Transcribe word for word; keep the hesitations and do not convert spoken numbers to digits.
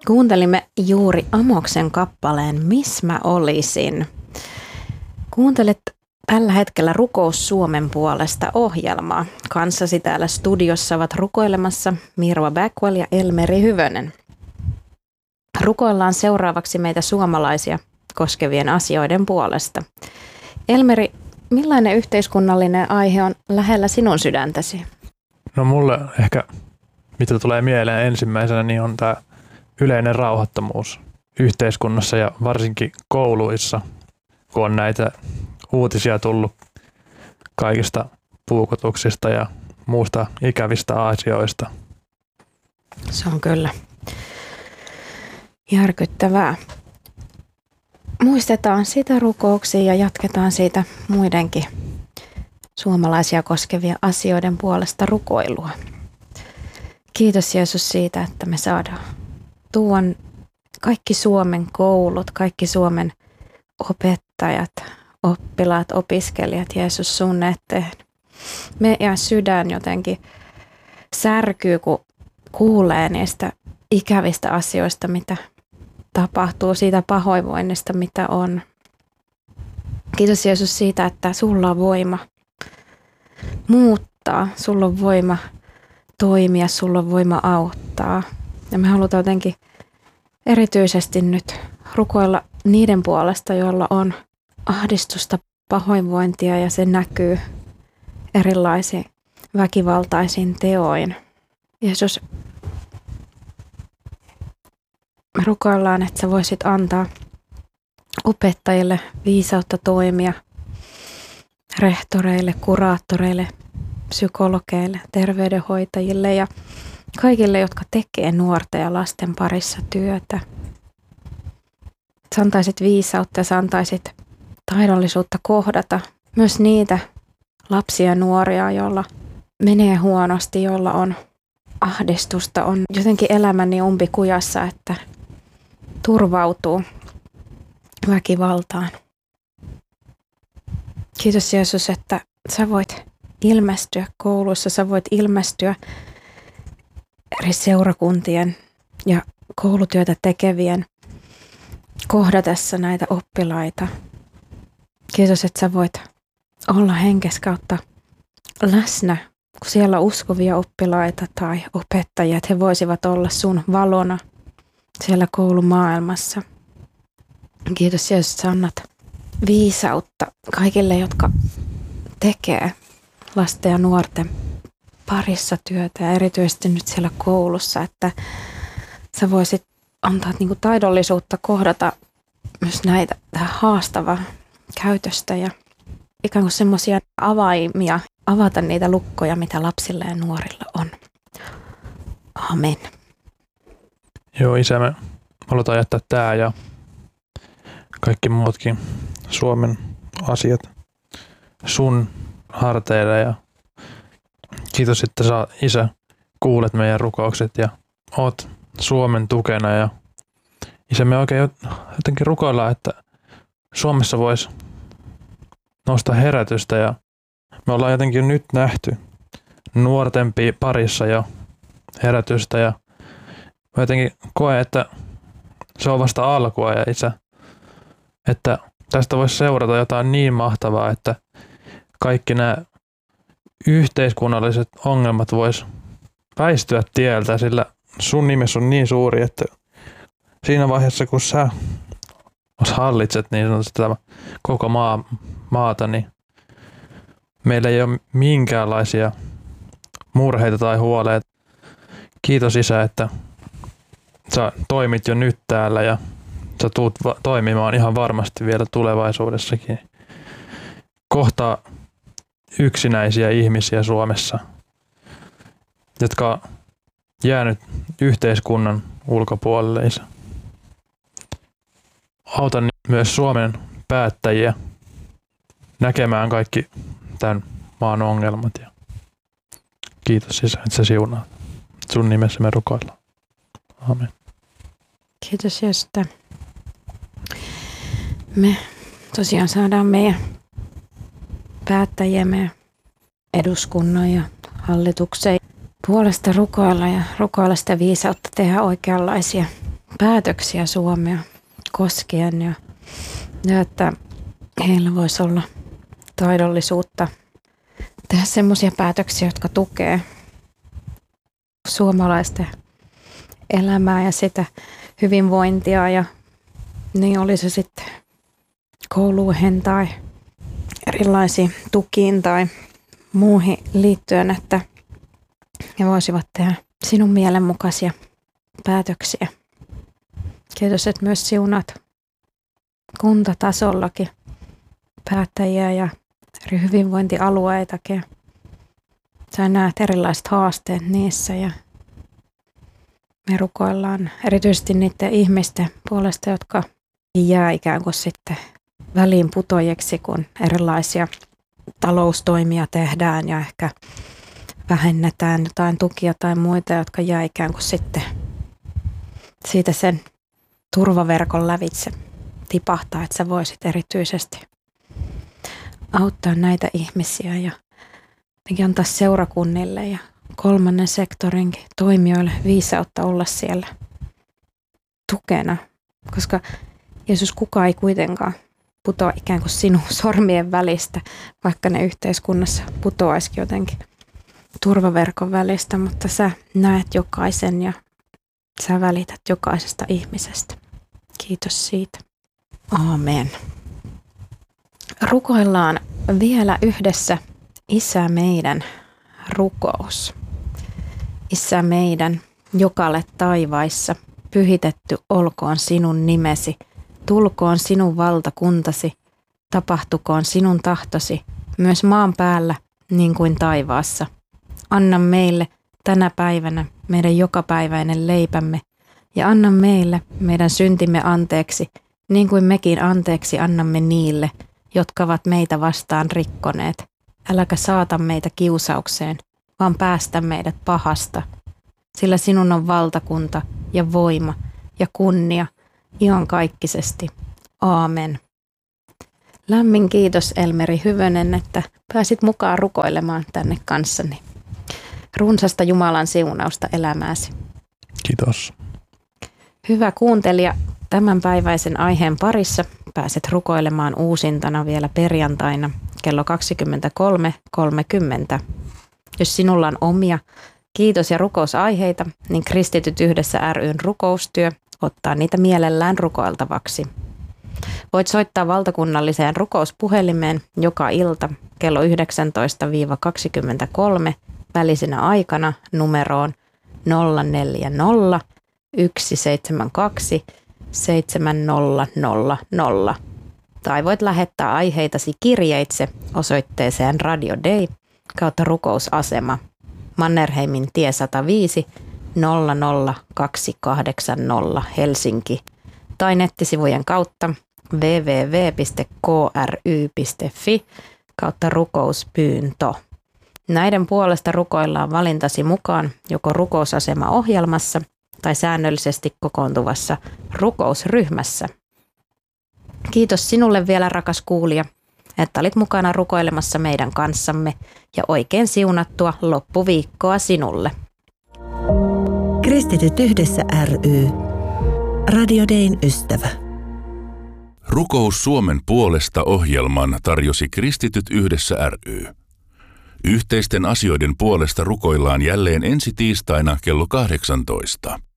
Kuuntelimme juuri Amoksen kappaleen Miss mä olisin. Kuuntelet tällä hetkellä Rukous Suomen puolesta -ohjelmaa. Kanssasi täällä studiossa ovat rukoilemassa Mirva Backwell ja Elmeri Hyvönen. Rukoillaan seuraavaksi meitä suomalaisia koskevien asioiden puolesta. Elmeri, millainen yhteiskunnallinen aihe on lähellä sinun sydäntäsi? No mulle ehkä, mitä tulee mieleen ensimmäisenä, niin on tämä yleinen rauhattomuus yhteiskunnassa ja varsinkin kouluissa, kun on näitä uutisia tullut kaikista puukotuksista ja muusta ikävistä asioista. Se on kyllä järkyttävää. Muistetaan sitä rukouksia ja jatketaan siitä muidenkin suomalaisia koskevien asioiden puolesta rukoilua. Kiitos Jeesus siitä, että me saadaan tuon kaikki Suomen koulut, kaikki Suomen opettajat, oppilaat, opiskelijat, Jeesus sun eteen. Meidän sydän jotenkin särkyy, kun kuulee niistä ikävistä asioista, mitä tapahtuu, siitä pahoinvoinnista, mitä on. Kiitos Jeesus siitä, että sulla on voima muuttaa, sulla on voima toimia, sulla on voima auttaa. Ja me halutaan jotenkin erityisesti nyt rukoilla niiden puolesta, joilla on ahdistusta, pahoinvointia ja se näkyy erilaisiin väkivaltaisiin teoin. Jeesus, me rukoillaan, että sä voisit antaa opettajille viisautta toimia, rehtoreille, kuraattoreille, psykologeille, terveydenhoitajille ja kaikille, jotka tekee nuorten ja lasten parissa työtä. Sä antaisit viisautta ja sä antaisit taidollisuutta kohdata myös niitä lapsia ja nuoria, joilla menee huonosti, joilla on ahdistusta, on jotenkin elämä niin umpikujassa, että turvautuu väkivaltaan. Kiitos Jeesus, että sä voit ilmestyä kouluissa, sä voit ilmestyä eri seurakuntien ja koulutyötä tekevien kohdatessa näitä oppilaita. Kiitos, että sä voit olla henkes kautta läsnä, kun siellä on uskovia oppilaita tai opettajia, että he voisivat olla sun valona siellä koulumaailmassa. Kiitos Jeesus, että sä annat viisautta kaikille, jotka tekee lasten ja nuorten parissa työtä ja erityisesti nyt siellä koulussa, että sä voisit antaa niinku taidollisuutta kohdata myös näitä haastavaa käytöstä ja ikään kuin semmoisia avaimia, avata niitä lukkoja, mitä lapsilla ja nuorilla on. Amen. Joo, Isä, me halutaan jättää tää ja kaikki muutkin Suomen asiat sun harteille ja kiitos, että sä, Isä, kuulet meidän rukoukset ja oot Suomen tukena ja Isä, me oikein jotenkin rukoillaan, että Suomessa voisi nostaa herätystä ja me ollaan jotenkin nyt nähty nuorten parissa jo herätystä ja mä jotenkin koen, että se on vasta alkua ja Isä, että tästä voisi seurata jotain niin mahtavaa, että kaikki nämä yhteiskunnalliset ongelmat vois väistyä tieltä, sillä sun nimesi on niin suuri, että siinä vaiheessa, kun sä hallitset niin sanotusti koko maa, maata, niin meillä ei ole minkäänlaisia murheita tai huoleja. Kiitos Isä, että sä toimit jo nyt täällä ja sä tuut va- toimimaan ihan varmasti vielä tulevaisuudessakin. Kohtaa yksinäisiä ihmisiä Suomessa, jotka on jäänyt yhteiskunnan ulkopuolelle, Isä. Auta myös Suomen päättäjiä näkemään kaikki tämän maan ongelmat. Ja kiitos Isä, että sä siunaat. Sun nimessä me rukoillaan. Amen. Kiitos Jeesus, että me tosiaan saadaan meidän päättäjiä, meidän eduskunnan ja hallituksen puolesta rukoilla ja rukoilla sitä viisautta tehdä oikeanlaisia päätöksiä Suomea koskien ja, ja että heillä voisi olla taidollisuutta tehdä semmoisia päätöksiä, jotka tukee suomalaisten elämää ja sitä hyvinvointia ja niin oli se sitten kouluihin tai erilaisiin tukiin tai muuhin liittyen, että he voisivat tehdä sinun mielenmukaisia päätöksiä. Kiitos, että myös siunat kuntatasollakin päättäjiä ja eri hyvinvointialueitakin. Sä näet erilaiset haasteet niissä ja me rukoillaan erityisesti niiden ihmisten puolesta, jotka jää ikään kuin sitten väliin putojeksi, kun erilaisia taloustoimia tehdään ja ehkä vähennetään jotain tukia tai muita, jotka jää ikään kuin sitten siitä sen turvaverkon lävitse tipahtaa, että sä voisit erityisesti auttaa näitä ihmisiä ja antaa seurakunnille ja kolmannen sektorinkin toimijoille viisautta olla siellä tukena, koska Jeesus, kukaan ei kuitenkaan putoa ikään kuin sinun sormien välistä, vaikka ne yhteiskunnassa putoaisikin jotenkin turvaverkon välistä, mutta sä näet jokaisen ja sä välität jokaisesta ihmisestä. Kiitos siitä. Aamen. Rukoillaan vielä yhdessä Isä meidän rukous. Isä meidän, joka olet taivaissa, pyhitetty olkoon sinun nimesi, tulkoon sinun valtakuntasi, tapahtukoon sinun tahtosi, myös maan päällä niin kuin taivaassa. Anna meille tänä päivänä meidän jokapäiväinen leipämme ja anna meille meidän syntimme anteeksi, niin kuin mekin anteeksi annamme niille, jotka ovat meitä vastaan rikkoneet. Äläkä saata meitä kiusaukseen, vaan päästä meidät pahasta, sillä sinun on valtakunta ja voima ja kunnia iankaikkisesti. Aamen. Lämmin kiitos Elmeri Hyvönen, että pääsit mukaan rukoilemaan tänne kanssani. Runsasta Jumalan siunausta elämääsi. Kiitos. Hyvä kuuntelija, tämänpäiväisen aiheen parissa pääset rukoilemaan uusintana vielä perjantaina kello kaksikymmentäkolme kolmekymmentä. Jos sinulla on omia kiitos- ja rukousaiheita, niin Kristityt yhdessä ry:n rukoustyö ottaa niitä mielellään rukoiltavaksi. Voit soittaa valtakunnalliseen rukouspuhelimeen joka ilta kello yhdeksäntoista kaksikymmentäkolme välisenä aikana numeroon nolla neljä nolla yksi seitsemän kaksi seitsemän nolla nolla nolla. Tai voit lähettää aiheitasi kirjeitse osoitteeseen Radio Day kautta rukousasema Mannerheimin tie sata viisi nolla nolla kaksi kahdeksan nolla Helsinki tai nettisivujen kautta double-u double-u double-u piste k r y piste f i kautta rukouspyyntö. Näiden puolesta rukoillaan valintasi mukaan joko rukousasema-ohjelmassa tai säännöllisesti kokoontuvassa rukousryhmässä. Kiitos sinulle vielä, rakas kuulija, että olit mukana rukoilemassa meidän kanssamme ja oikein siunattua loppuviikkoa sinulle. Kristityt yhdessä ry. Radio Dayn ystävä. Rukous Suomen puolesta -ohjelman tarjosi Kristityt yhdessä ry. Yhteisten asioiden puolesta rukoillaan jälleen ensi tiistaina kello kahdeksantoista.